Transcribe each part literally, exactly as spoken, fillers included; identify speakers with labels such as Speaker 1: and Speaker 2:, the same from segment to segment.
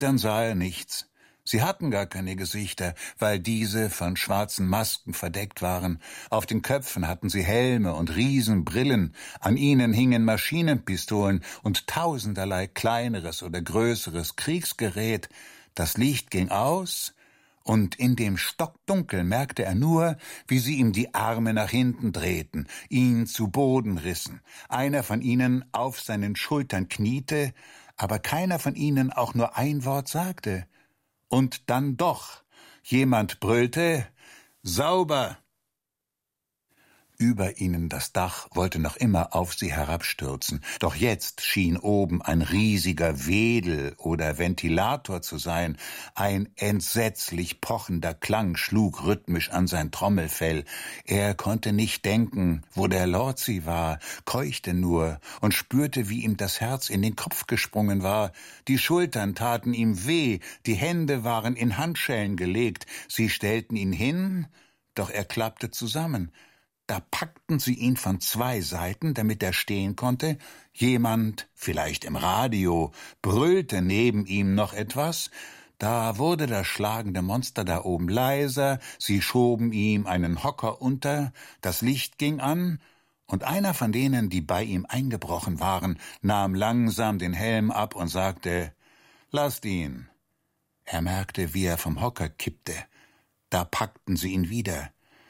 Speaker 1: dann sah er nichts. Sie hatten gar keine Gesichter, weil diese von schwarzen Masken verdeckt waren. Auf den Köpfen hatten sie Helme und Riesenbrillen, an ihnen hingen Maschinenpistolen und tausenderlei kleineres oder größeres Kriegsgerät. Das Licht ging aus, und in dem Stockdunkel merkte er nur, wie sie ihm die Arme nach hinten drehten, ihn zu Boden rissen. Einer von ihnen auf seinen Schultern kniete, aber keiner von ihnen auch nur ein Wort sagte. Und dann doch. Jemand brüllte, »Sauber!« Über ihnen das Dach wollte noch immer auf sie herabstürzen, doch jetzt schien oben ein riesiger Wedel oder Ventilator zu sein. Ein entsetzlich pochender Klang schlug rhythmisch an sein Trommelfell. Er konnte nicht denken, wo der Lorzi war, keuchte nur und spürte, wie ihm das Herz in den Kopf gesprungen war. Die Schultern taten ihm weh, die Hände waren in Handschellen gelegt. Sie stellten ihn hin, doch er klappte zusammen. Da packten sie ihn von zwei Seiten, damit er stehen konnte. Jemand, vielleicht im Radio, brüllte neben ihm noch etwas. Da wurde das schlagende Monster da oben leiser, sie schoben ihm einen Hocker unter, das Licht ging an, und einer von denen, die bei ihm eingebrochen waren, nahm langsam den Helm ab und sagte, »Lasst ihn!« Er merkte, wie er vom Hocker kippte. Da packten sie ihn wieder.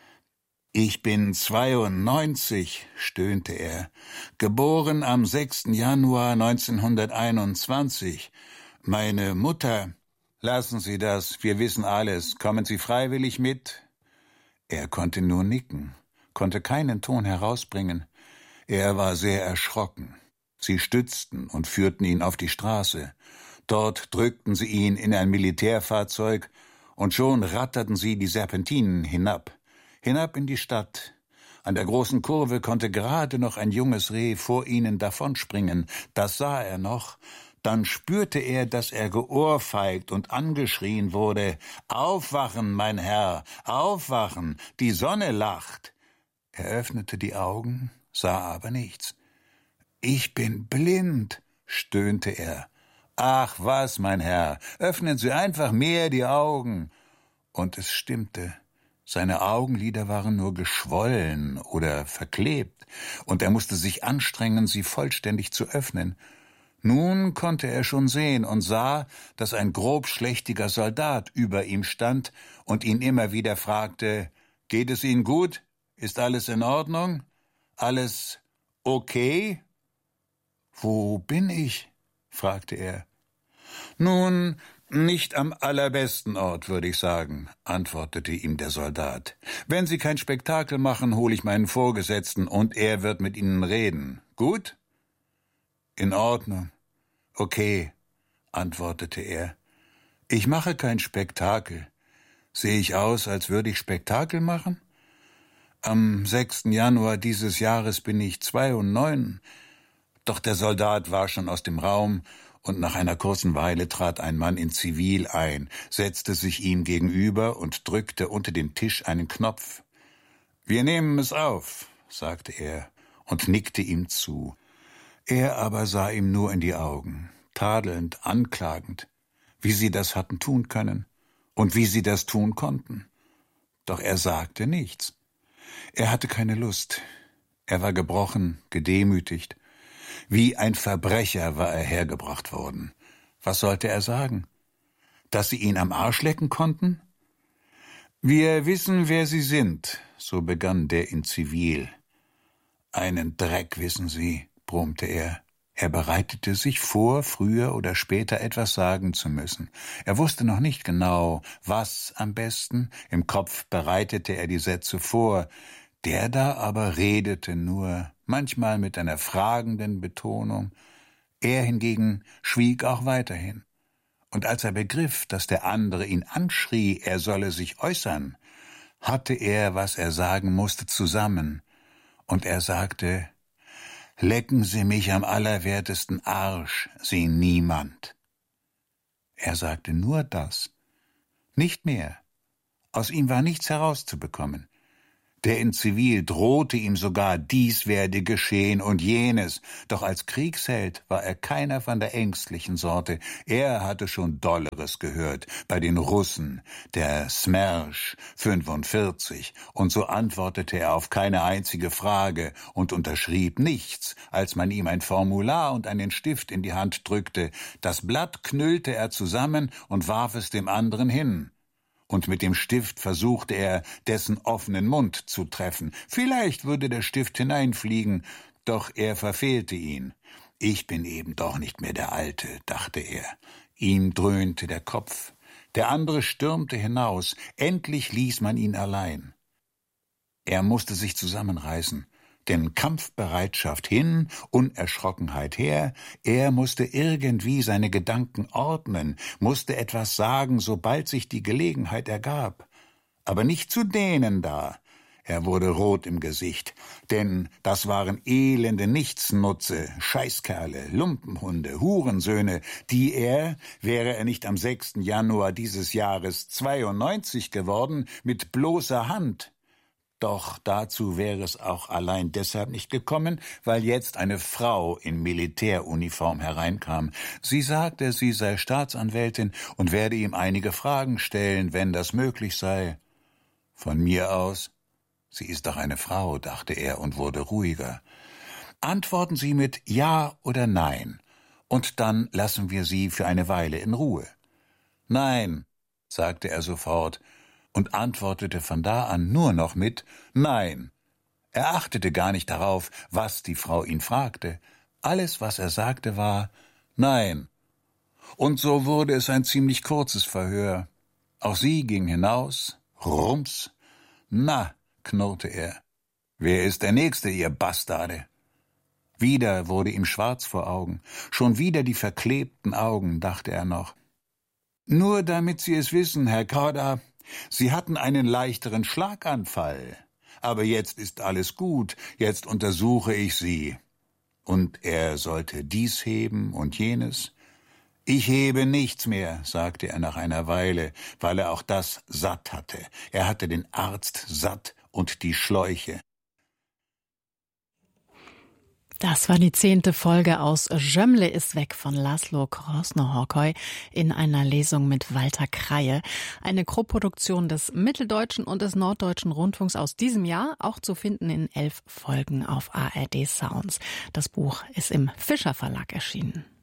Speaker 1: »Ich bin zweiundneunzig«, stöhnte er, »geboren am sechsten Januar neunzehnhunderteinundzwanzig. Meine Mutter...« »Lassen Sie das, wir wissen alles. Kommen Sie freiwillig mit?« Er konnte nur nicken, konnte keinen Ton herausbringen. Er war sehr erschrocken. Sie stützten und führten ihn auf die Straße. Dort drückten sie ihn in ein Militärfahrzeug, und schon ratterten sie die Serpentinen hinab. Hinab in die Stadt. An der großen Kurve konnte gerade noch ein junges Reh vor ihnen davonspringen. Das sah er noch. Dann spürte er, dass er geohrfeigt und angeschrien wurde. »Aufwachen, mein Herr, aufwachen, die Sonne lacht!« Er öffnete die Augen, sah aber nichts. »Ich bin blind«, stöhnte er. »Ach was, mein Herr, öffnen Sie einfach mehr die Augen!« Und es stimmte. Seine Augenlider waren nur geschwollen oder verklebt, und er musste sich anstrengen, sie vollständig zu öffnen. Nun konnte er schon sehen und sah, dass ein grobschlächtiger Soldat über ihm stand und ihn immer wieder fragte, »Geht es Ihnen gut? Ist alles in Ordnung? Alles okay?« »Wo bin ich?« fragte er. »Nun, nicht am allerbesten Ort, würde ich sagen«, antwortete ihm der Soldat. »Wenn Sie kein Spektakel machen, hole ich meinen Vorgesetzten, und er wird mit Ihnen reden. Gut?« »In Ordnung. Okay«, antwortete er. »Ich mache kein Spektakel. Sehe ich aus, als würde ich Spektakel machen? Am sechsten Januar dieses Jahres bin ich zweiundneun.« Doch der Soldat war schon aus dem Raum, und nach einer kurzen Weile trat ein Mann in Zivil ein, setzte sich ihm gegenüber und drückte unter dem Tisch einen Knopf. »Wir nehmen es auf«, sagte er und nickte ihm zu. Er aber sah ihm nur in die Augen, tadelnd, anklagend, wie sie das hatten tun können und wie sie das tun konnten. Doch er sagte nichts. Er hatte keine Lust. Er war gebrochen, gedemütigt. Wie ein Verbrecher war er hergebracht worden. Was sollte er sagen? Dass sie ihn am Arsch lecken konnten? »Wir wissen, wer Sie sind«, so begann der in Zivil. »Einen Dreck wissen Sie«, brummte er. Er bereitete sich vor, früher oder später etwas sagen zu müssen. Er wusste noch nicht genau, was am besten. Im Kopf bereitete er die Sätze vor. Der da aber redete nur, manchmal mit einer fragenden Betonung. Er hingegen schwieg auch weiterhin. Und als er begriff, dass der andere ihn anschrie, er solle sich äußern, hatte er, was er sagen musste, zusammen. Und er sagte, »Lecken Sie mich am allerwertesten Arsch, Sie Niemand.« Er sagte nur das, nicht mehr. Aus ihm war nichts herauszubekommen. Der in Zivil drohte ihm sogar, dies werde geschehen und jenes. Doch als Kriegsheld war er keiner von der ängstlichen Sorte. Er hatte schon Dolleres gehört bei den Russen, der Smersh fünfundvierzig. Und so antwortete er auf keine einzige Frage und unterschrieb nichts, als man ihm ein Formular und einen Stift in die Hand drückte. Das Blatt knüllte er zusammen und warf es dem anderen hin. Und mit dem Stift versuchte er, dessen offenen Mund zu treffen. Vielleicht würde der Stift hineinfliegen, doch er verfehlte ihn. »Ich bin eben doch nicht mehr der Alte«, dachte er. Ihm dröhnte der Kopf. Der andere stürmte hinaus. Endlich ließ man ihn allein. Er musste sich zusammenreißen. Denn Kampfbereitschaft hin, Unerschrockenheit her, er musste irgendwie seine Gedanken ordnen, musste etwas sagen, sobald sich die Gelegenheit ergab. Aber nicht zu denen da. Er wurde rot im Gesicht, denn das waren elende Nichtsnutze, Scheißkerle, Lumpenhunde, Hurensöhne, die er, wäre er nicht am sechsten Januar dieses Jahres zweiundneunzig geworden, mit bloßer Hand. Doch dazu wäre es auch allein deshalb nicht gekommen, weil jetzt eine Frau in Militäruniform hereinkam. Sie sagte, sie sei Staatsanwältin und werde ihm einige Fragen stellen, wenn das möglich sei. Von mir aus? Sie ist doch eine Frau, dachte er und wurde ruhiger. Antworten Sie mit Ja oder Nein, und dann lassen wir Sie für eine Weile in Ruhe. Nein, sagte er sofort, und antwortete von da an nur noch mit Nein. Er achtete gar nicht darauf, was die Frau ihn fragte. Alles, was er sagte, war Nein. Und so wurde es ein ziemlich kurzes Verhör. Auch sie ging hinaus, rums. »Na«, knurrte er, »wer ist der Nächste, ihr Bastarde?« Wieder wurde ihm schwarz vor Augen. Schon wieder die verklebten Augen, dachte er noch. »Nur damit Sie es wissen, Herr Korda, Sie hatten einen leichteren Schlaganfall, aber jetzt ist alles gut, jetzt untersuche ich Sie.« Und er sollte dies heben und jenes. »Ich hebe nichts mehr«, sagte er nach einer Weile, weil er auch das satt hatte. Er hatte den Arzt satt und die Schläuche.
Speaker 2: Das war die zehnte Folge aus Jömmle ist weg von Laszlo Krosno-Horkoy in einer Lesung mit Walter Kreie. Eine Koproduktion des Mitteldeutschen und des Norddeutschen Rundfunks aus diesem Jahr, auch zu finden in elf Folgen auf A R D Sounds. Das Buch ist im Fischer Verlag erschienen.